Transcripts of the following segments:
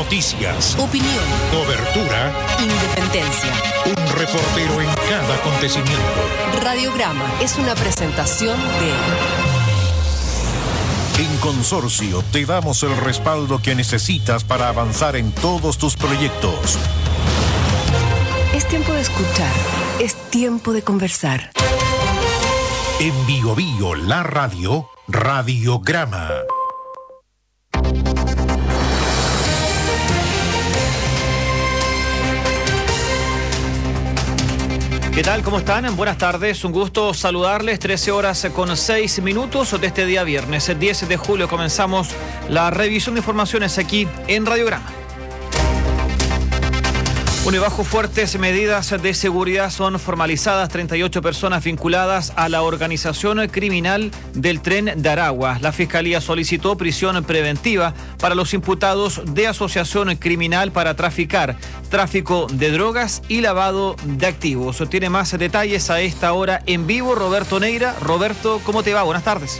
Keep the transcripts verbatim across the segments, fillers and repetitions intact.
Noticias, opinión, cobertura, independencia. Un reportero en cada acontecimiento. Radiograma es una presentación de... En Consorcio te damos el respaldo que necesitas para avanzar en todos tus proyectos. Es tiempo de escuchar, es tiempo de conversar. En Bio Bio, la radio, Radiograma. ¿Qué tal? ¿Cómo están? Buenas tardes, un gusto saludarles. trece horas con seis minutos de este día viernes, el diez de julio, comenzamos la revisión de informaciones aquí en Radiograma. Bueno, y bajo fuertes medidas de seguridad son formalizadas treinta y ocho personas vinculadas a la organización criminal del Tren de Aragua. La Fiscalía solicitó prisión preventiva para los imputados de asociación criminal para traficar, tráfico de drogas y lavado de activos. Tiene más detalles a esta hora en vivo Roberto Neira. Roberto, ¿cómo te va? Buenas tardes.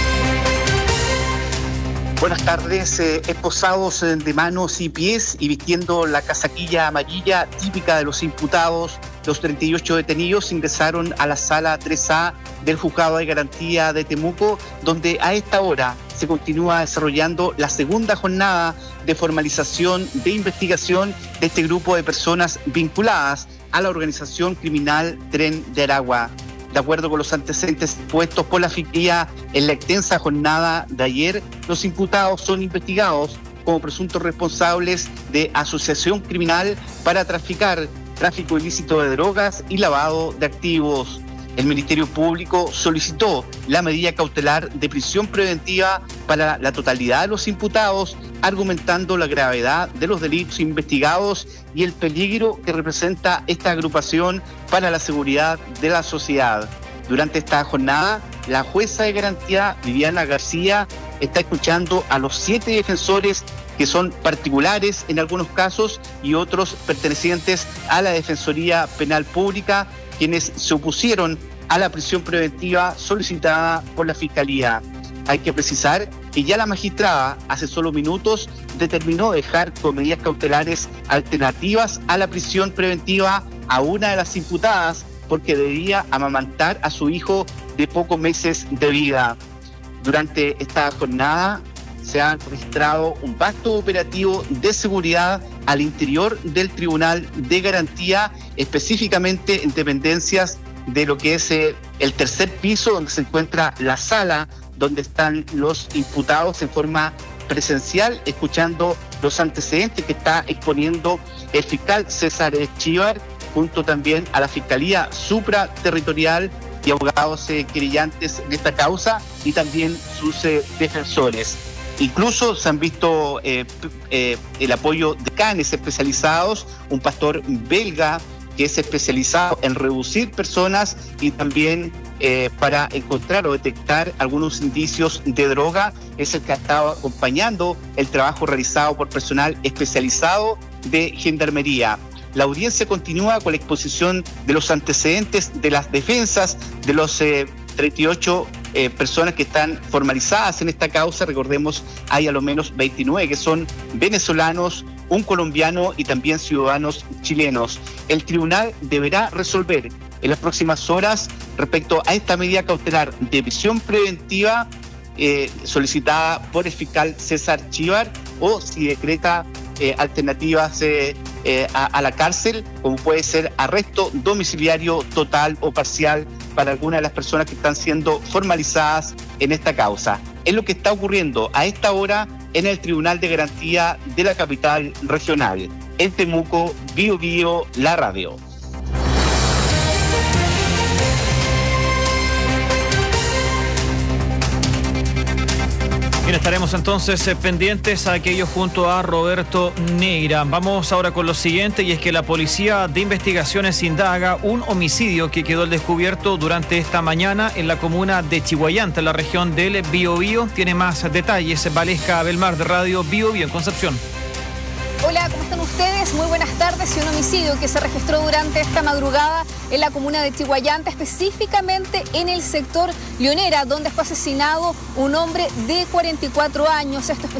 Buenas tardes, eh, esposados de manos y pies y vistiendo la casaquilla amarilla típica de los imputados, los treinta y ocho detenidos ingresaron a la sala tres A del Juzgado de Garantía de Temuco, donde a esta hora se continúa desarrollando la segunda jornada de formalización de investigación de este grupo de personas vinculadas a la organización criminal Tren de Aragua. De acuerdo con los antecedentes puestos por la Fiscalía en la extensa jornada de ayer, los imputados son investigados como presuntos responsables de asociación criminal para traficar, tráfico ilícito de drogas y lavado de activos. El Ministerio Público solicitó la medida cautelar de prisión preventiva para la totalidad de los imputados, argumentando la gravedad de los delitos investigados y el peligro que representa esta agrupación para la seguridad de la sociedad. Durante esta jornada, la jueza de garantía, Viviana García, está escuchando a los siete defensores que son particulares en algunos casos y otros pertenecientes a la Defensoría Penal Pública, quienes se opusieron a la prisión preventiva solicitada por la Fiscalía. Hay que precisar que ya la magistrada hace solo minutos determinó dejar con medidas cautelares alternativas a la prisión preventiva a una de las imputadas porque debía amamantar a su hijo de pocos meses de vida. Durante esta jornada se ha registrado un vasto operativo de seguridad al interior del Tribunal de Garantía, específicamente en dependencias de lo que es eh, el tercer piso, donde se encuentra la sala donde están los imputados en forma presencial, escuchando los antecedentes que está exponiendo el fiscal César Chívar, junto también a la Fiscalía Supraterritorial y abogados eh, querellantes en esta causa y también sus eh, defensores. Incluso se han visto eh, eh, el apoyo de canes especializados, un pastor belga que es especializado en reducir personas y también eh, para encontrar o detectar algunos indicios de droga, es el que ha estado acompañando el trabajo realizado por personal especializado de Gendarmería. La audiencia continúa con la exposición de los antecedentes de las defensas de los eh, treinta y ocho eh, personas que están formalizadas en esta causa. Recordemos, hay a lo menos veintinueve que son venezolanos, un colombiano y también ciudadanos chilenos. El tribunal deberá resolver en las próximas horas respecto a esta medida cautelar de prisión preventiva eh, solicitada por el fiscal César Chívar o si decreta eh, alternativas eh, eh, a, a la cárcel, como puede ser arresto domiciliario total o parcial para algunas de las personas que están siendo formalizadas en esta causa. Es lo que está ocurriendo a esta hora en el Tribunal de Garantía de la capital regional. En Temuco, Bio Bio, la radio. Bien, estaremos entonces eh, pendientes a aquello junto a Roberto Neira. Vamos ahora con lo siguiente, y es que la Policía de Investigaciones indaga un homicidio que quedó al descubierto durante esta mañana en la comuna de Chihuayante, en la región del Biobío. Tiene más detalles Valesca Belmar de Radio Bio Bio en Concepción. Hola, ¿cómo están ustedes? Muy buenas tardes. Y un homicidio que se registró durante esta madrugada en la comuna de Chihuayante, específicamente en el sector Leonera, donde fue asesinado un hombre de cuarenta y cuatro años. Esto